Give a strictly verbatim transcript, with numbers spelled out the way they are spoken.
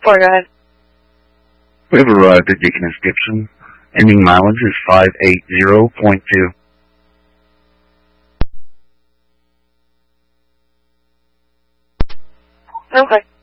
Four, go ahead. We have arrived at Deaconess Gibson. Ending mileage is five eight zero point two. Okay.